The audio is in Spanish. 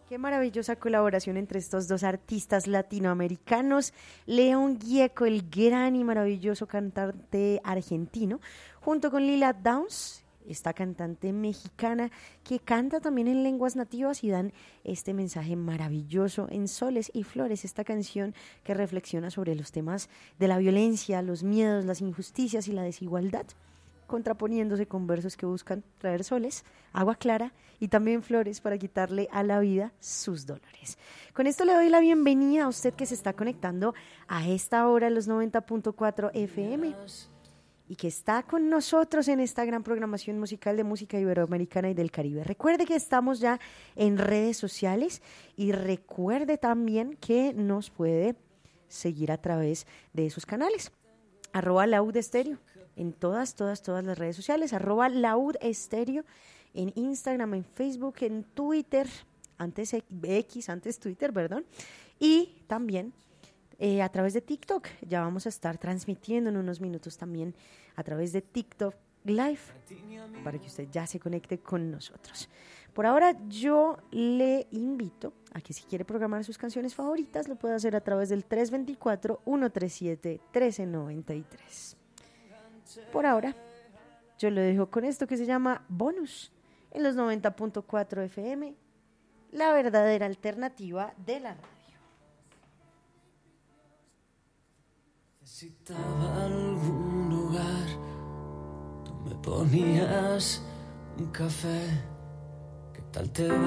Qué maravillosa colaboración entre estos dos artistas latinoamericanos. León Gieco, el gran y maravilloso cantante argentino, junto con Lila Downs, esta cantante mexicana que canta también en lenguas nativas y dan este mensaje maravilloso en Soles y Flores, esta canción que reflexiona sobre los temas de la violencia, los miedos, las injusticias y la desigualdad, contraponiéndose con versos que buscan traer soles, agua clara y también flores para quitarle a la vida sus dolores. Con esto le doy la bienvenida a usted que se está conectando a esta hora a los 90.4 FM y que está con nosotros en esta gran programación musical de música iberoamericana y del Caribe. Recuerde que estamos ya en redes sociales y recuerde también que nos puede seguir a través de esos canales. @laudestéreo en todas las redes sociales, @laudestéreo en Instagram, en Facebook, en Twitter, antes X, antes Twitter, perdón, y también a través de TikTok. Ya vamos a estar transmitiendo en unos minutos también a través de TikTok Live para que usted ya se conecte con nosotros. Por ahora yo le invito a que si quiere programar sus canciones favoritas lo puede hacer a través del 324-137-1393. Por ahora yo lo dejo con esto que se llama Bonus en los 90.4 FM, la verdadera alternativa de la radio. Necesitaba algún lugar, tú me ponías un café, ¿qué tal te va?